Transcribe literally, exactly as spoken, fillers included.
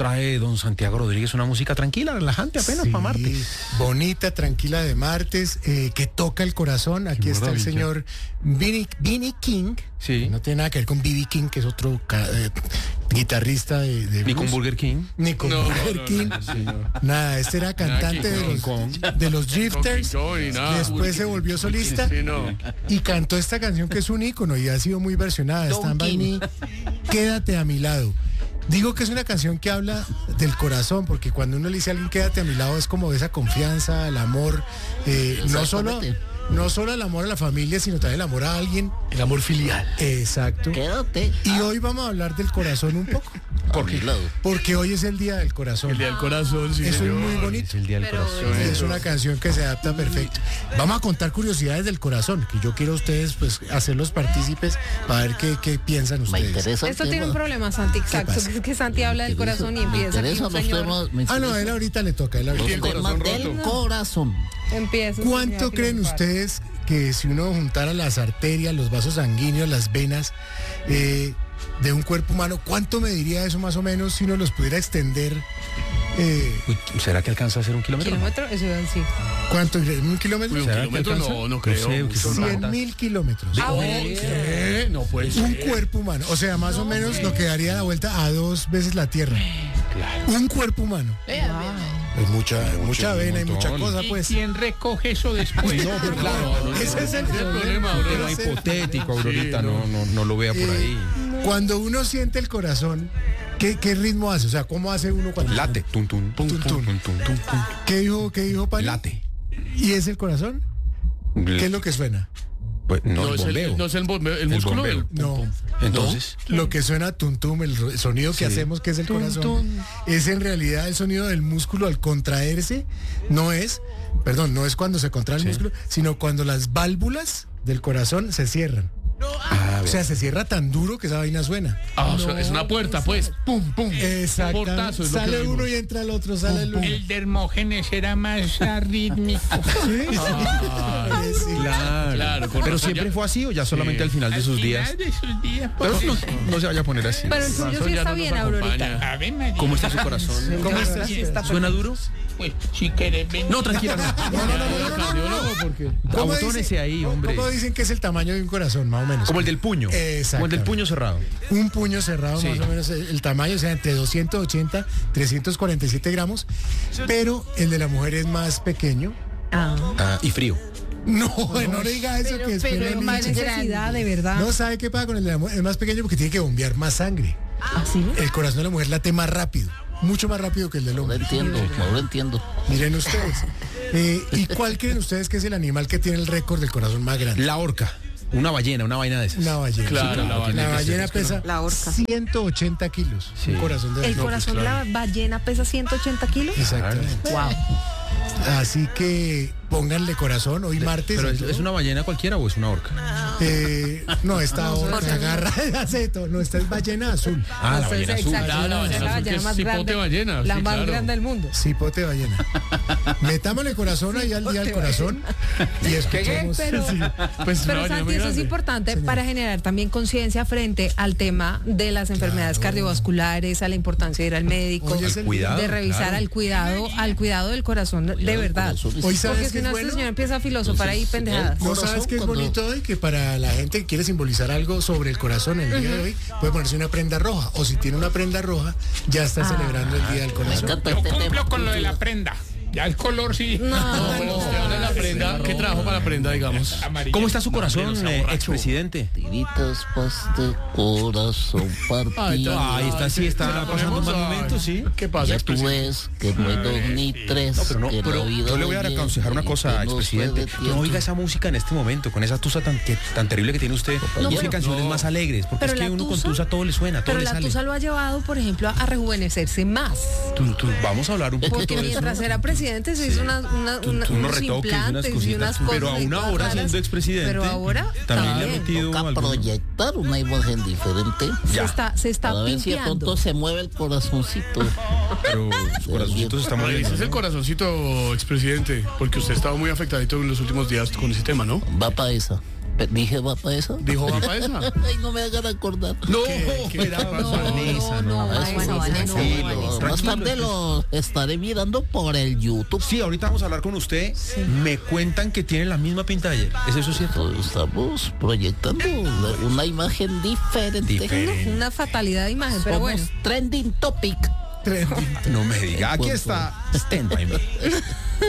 trae don Santiago Rodríguez una música tranquila, relajante, apenas Sí, para martes. bonita, tranquila de martes, eh, que toca el corazón. Aquí Qué está el maravilla. señor Vinnie King. Sí. No tiene nada que ver con B B King, que es otro ca- eh, guitarrista de, de Ni con blues. Burger King. Ni con No, Burger no, King. no, sí, no. Nada, este era cantante King de los, Kong. de los Drifters. King Kong y nada. Después se volvió solista Sí, no. y cantó esta canción que es un ícono y ha sido muy versionada. Stand by Me, Quédate a mi lado. Digo que es una canción que habla del corazón, porque cuando uno le dice a alguien quédate a mi lado es como esa confianza, el amor, eh, no solo no solo el amor a la familia, sino también el amor a alguien. El amor filial. Exacto. Quédate. Y hoy vamos a hablar del corazón un poco, Por mi lado. porque hoy es el Día del Corazón. El día del corazón, sí, Eso es señor. muy bonito. Es el día del Pero- corazón. Es una canción que se adapta perfecto. Vamos a contar curiosidades del corazón, que yo quiero a ustedes pues hacerlos partícipes para ver qué, qué piensan Me ustedes. interesa el Esto tema. tiene un problema, Santi, exacto. pasa? Que es que Santi habla del Me interesa- corazón y empieza Me aquí interesan un los señor. temas. me Ah, no, interesa él ahorita le toca. Él ahorita. los el temas corazón del roto. corazón. Empieza. un ¿Cuánto señor creen filosofar. ustedes que si uno juntara las arterias, los vasos sanguíneos, las venas eh, de un cuerpo humano, cuánto mediría eso más o menos si uno los pudiera extender? Eh, Uy, ¿será que alcanza a hacer un kilómetro? ¿Kilómetro? Eso es así. ¿Cuánto? ¿Un kilómetro? Uy, un ¿Será que kilómetro alcanza? no, no No creo. sé, que son cien tantas. mil kilómetros. Ah, bueno. ¿Qué? No puede ser. Un cuerpo humano. O sea, más o menos lo que daría la vuelta a dos veces la Tierra. Un cuerpo humano. Es mucha, mucha vena y mucha montón. cosa, pues. ¿Quién recoge eso después? No, pero claro, no, no, Ese es el Ese es el problema. problema, un bro. tema Ese- hipotético, Aurorita, Sí, no, no, no lo vea por Eh, ahí. Cuando uno siente el corazón, ¿qué, qué ritmo hace? O sea, ¿cómo hace uno cuando Late, tum, tum, tum, Tum, tum, tum. tum, tum, tum, tum. ¿Qué dijo, qué dijo Pani? Late. ¿Y es el corazón? ¿Qué es lo que suena? Pues, no, No el es bombeo. el, no es el bombeo, el El músculo. bombeo. el- No. Entonces, Lo que suena tum tum, el ro- sonido que Sí. hacemos, que es el Tum, corazón, tum. es en realidad el sonido del músculo al contraerse. No es, perdón, no es cuando se contrae el Sí. músculo, sino cuando las válvulas del corazón se cierran. ah, O sea, se cierra tan duro que esa vaina suena. Ah, o sea, es una puerta, pues. Pum, pum. Exactamente. Portazo es lo que Sale oímos. uno y entra el otro, sale el uno. El Dermógenes era más arrítmico. Sí, Ah, sí, sí. claro. Claro, con Pero razón, siempre ya- fue así o ya solamente Sí. al final de Al sus final días. de sus días. Pero pues, no, no se vaya a poner así. Pero el tuyo Razón sí ya está no bien, nos Aurorita. acompaña. Ave María. ¿Cómo está su corazón? ¿Cómo está? Sí, está ¿Suena duro? Pues, si querés venir. No, tranquila, no. No, no, no, no, no, no, Cardiólogo, porque. ¿Cómo Autónese dicen- ahí, cómo- hombre. ¿Cómo dicen que es el tamaño de un corazón, más o menos? Como el del puño. Como el del Exactamente. puño cerrado. Un puño cerrado, Sí. más o menos el, el tamaño, o sea, entre doscientos ochenta, trescientos cuarenta y siete gramos, pero el de la mujer es más pequeño. Ah. Ah, y frío. No, no le diga eso Pero, que después pero lo más linchan. necesidad, de verdad. No sabe qué pasa con el de la mujer, es más pequeño porque tiene que bombear más sangre. ¿Ah, sí? El corazón de la mujer late más rápido, mucho más rápido que el del Ahora hombre. entiendo, ahora entiendo. Miren ustedes. Eh, ¿Y cuál creen ustedes que es el animal que tiene el récord del corazón más grande? La orca. Una ballena, una vaina de esas. Una ballena. Claro, la ballena. La ballena pesa La orca. ciento ochenta kilos. Sí. Un corazón de El no, corazón de la ballena pesa ciento ochenta kilos. Exactamente. Wow. Así que pónganle corazón hoy martes. ¿Pero y es, todo. es una ballena cualquiera o es una orca? Eh, no, esta orca agarra de aceto. No, esta es ballena azul. Ah, la Entonces, ballena azul. exacto, Claro, la es ballena la azul, que ballena es más cipote grande. ballena, La sí, más claro. grande del mundo. Cipote ballena. Metámosle corazón ahí al día del corazón y escuchemos. Pero, Sí. Pues pero una ballena Santi, muy eso es grande. importante para generar también conciencia frente al tema de las enfermedades cardiovasculares, a la importancia de ir al médico, Hoy es el cuidado, de revisar claro. al cuidado, al cuidado del corazón, de del verdad. corazón. Hoy Porque sabes si que es no, este bueno. señor empieza a filosofar ahí Entonces, pendejadas. No Corazón, sabes que es cuando- bonito hoy que para la gente que quiere simbolizar algo sobre el corazón el día de hoy puede ponerse una prenda roja o si tiene una prenda roja ya está celebrando el día del Me corazón. encanta Yo este cumplo tema. con lo de la prenda. Ya el color sí. No, pero usted habla de la prenda. ¿Qué trabajo para la prenda, digamos? Amarillo. ¿Cómo está su hombre, corazón, no sea eh, borracho. expresidente? Tiritas, paste, corazón partido. Ay, está- Ahí está, sí, está ¿Se la pasando un ponemos? mal momento, Ay, sí. ¿Qué pasa, Ya tú expresidente? ves que no hay dos ni tres. No, pero no, que la pero vida yo le voy a oye aconsejar una y cosa, que no se expresidente, detiene. que no oiga esa música en este momento, con esa tusa tan, que- tan terrible que tiene usted. No, Busque pero- canciones no. más alegres, porque Pero es que la uno con tusa- tusa todo le suena, todo Pero le la sale. tusa lo ha llevado, por ejemplo, a rejuvenecerse más. Tú- tú- vamos a hablar un poco de Porque todo eso. mientras era presidente se hizo una, una, Tú- una- tú unos unos retoques, unas implantes y cositas, unas cosas. pero aún y todas ahora raras. siendo expresidente, Pero ahora también le ha también. metido Toca alguno. proyectar una imagen diferente. Se Ya. está, se está Para ver si de pimpeando. pronto se mueve el corazoncito. Pero su corazoncito se está Ay, moviendo. ese es el ¿no? corazoncito, expresidente, porque usted ha estado muy afectadito en los últimos días con ese tema, ¿no? Va para esa. Pe- Dije va para esa. ¿Dijo va para esa? Ay, no me hagan acordar. No, ¿Qué- qué era pasa? Vanessa, no, no. no, Eso Vanessa. Vanessa, tranquilo, no, Vanessa. Más tranquilo. tarde lo estaré mirando por el YouTube. Sí, ahorita vamos a hablar con usted. Me cuentan que tiene la misma pinta de ayer. ¿Es eso cierto? Estamos proyectando una imagen diferente. Diferente. Una fatalidad de imagen, pero Somos bueno. trending topic. No me diga. Aquí Punto. está Stand By Me.